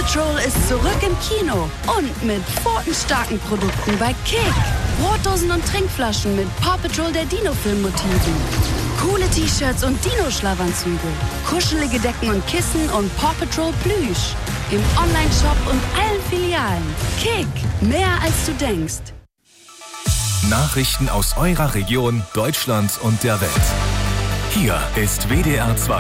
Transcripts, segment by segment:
Patrol ist zurück im Kino und mit pfotenstarken Produkten bei Kick. Brotdosen und Trinkflaschen mit Paw Patrol der Dino-Film-Motiven. Coole T-Shirts und Dino-Schlafanzüge. Kuschelige Decken und Kissen und Paw Patrol Plüsch. Im Onlineshop und allen Filialen. Kick, mehr als du denkst. Nachrichten aus eurer Region, Deutschland und der Welt. Hier ist WDR 2.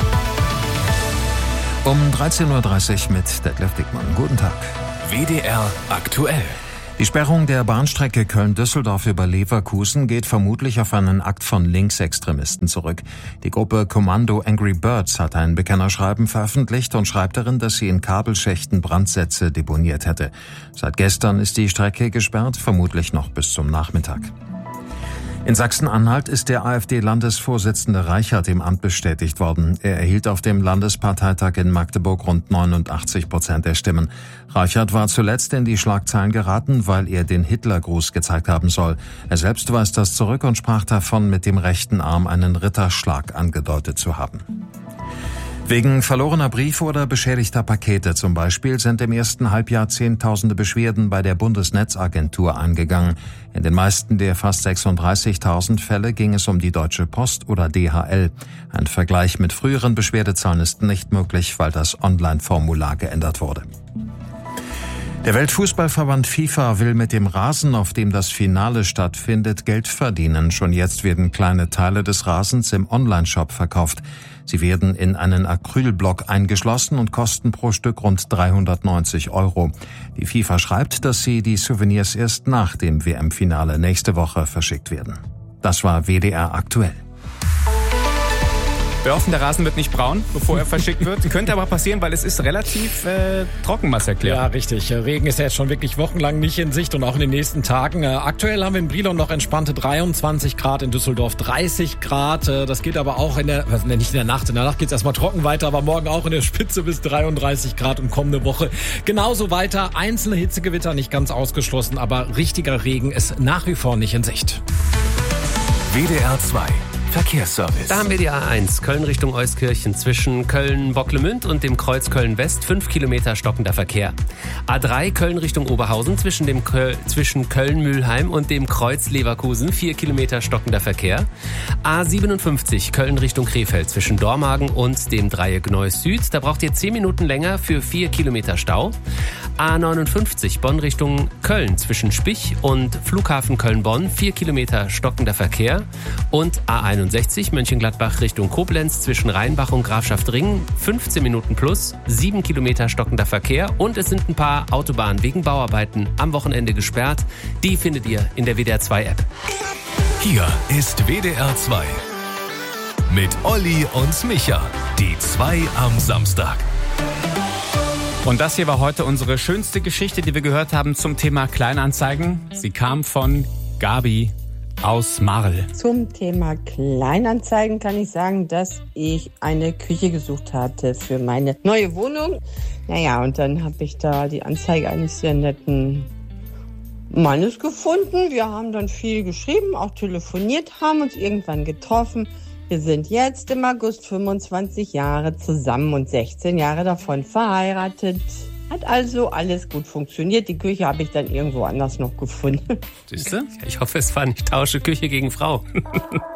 Um 13.30 Uhr mit Detlef Dickmann. Guten Tag. WDR aktuell. Die Sperrung der Bahnstrecke Köln-Düsseldorf über Leverkusen geht vermutlich auf einen Akt von Linksextremisten zurück. Die Gruppe Kommando Angry Birds hat ein Bekennerschreiben veröffentlicht und schreibt darin, dass sie in Kabelschächten Brandsätze deponiert hätte. Seit gestern ist die Strecke gesperrt, vermutlich noch bis zum Nachmittag. In Sachsen-Anhalt ist der AfD-Landesvorsitzende Reichert im Amt bestätigt worden. Er erhielt auf dem Landesparteitag in Magdeburg rund 89% der Stimmen. Reichert war zuletzt in die Schlagzeilen geraten, weil er den Hitlergruß gezeigt haben soll. Er selbst weist das zurück und sprach davon, mit dem rechten Arm einen Ritterschlag angedeutet zu haben. Wegen verlorener Briefe oder beschädigter Pakete zum Beispiel sind im ersten Halbjahr Zehntausende Beschwerden bei der Bundesnetzagentur eingegangen. In den meisten der fast 36.000 Fälle ging es um die Deutsche Post oder DHL. Ein Vergleich mit früheren Beschwerdezahlen ist nicht möglich, weil das Online-Formular geändert wurde. Der Weltfußballverband FIFA will mit dem Rasen, auf dem das Finale stattfindet, Geld verdienen. Schon jetzt werden kleine Teile des Rasens im Onlineshop verkauft. Sie werden in einen Acrylblock eingeschlossen und kosten pro Stück rund 390 €. Die FIFA schreibt, dass sie die Souvenirs erst nach dem WM-Finale nächste Woche verschickt werden. Das war WDR aktuell. Wir hoffen, der Rasen wird nicht braun, bevor er verschickt wird. Könnte aber passieren, weil es ist relativ trocken, Marcel Claire. Ja, richtig. Regen ist ja jetzt schon wirklich wochenlang nicht in Sicht und auch in den nächsten Tagen. Aktuell haben wir in Brilon noch entspannte 23 Grad, in Düsseldorf 30 Grad. Das geht aber auch nicht in der Nacht. In der Nacht geht es erstmal trocken weiter, aber morgen auch in der Spitze bis 33 Grad und kommende Woche genauso weiter. Einzelne Hitzegewitter nicht ganz ausgeschlossen, aber richtiger Regen ist nach wie vor nicht in Sicht. WDR 2. Verkehrsservice. Da haben wir die A1, Köln Richtung Euskirchen, zwischen Köln-Bocklemünd und dem Kreuz Köln-West, 5 Kilometer stockender Verkehr. A3, Köln Richtung Oberhausen, zwischen Köln-Mülheim und dem Kreuz Leverkusen, 4 Kilometer stockender Verkehr. A57, Köln Richtung Krefeld, zwischen Dormagen und dem Dreieck Neuss Süd, da braucht ihr 10 Minuten länger für 4 Kilometer Stau. A59, Bonn Richtung Köln, zwischen Spich und Flughafen Köln-Bonn, 4 Kilometer stockender Verkehr. Und A61, Mönchengladbach Richtung Koblenz, zwischen Rheinbach und Grafschaft Ringen, 15 Minuten plus, 7 Kilometer stockender Verkehr. Und es sind ein paar Autobahnen wegen Bauarbeiten am Wochenende gesperrt. Die findet ihr in der WDR 2 App. Hier ist WDR 2. Mit Olli und Micha. Die 2 am Samstag. Und das hier war heute unsere schönste Geschichte, die wir gehört haben zum Thema Kleinanzeigen. Sie kam von Gabi aus Marl. Zum Thema Kleinanzeigen kann ich sagen, dass ich eine Küche gesucht hatte für meine neue Wohnung. Naja, und dann habe ich da die Anzeige eines sehr netten Mannes gefunden. Wir haben dann viel geschrieben, auch telefoniert, haben uns irgendwann getroffen. Wir sind jetzt im August 25 Jahre zusammen und 16 Jahre davon verheiratet. Hat also alles gut funktioniert. Die Küche habe ich dann irgendwo anders noch gefunden. Siehst du? Ich hoffe, es war nicht Tausche Küche gegen Frau.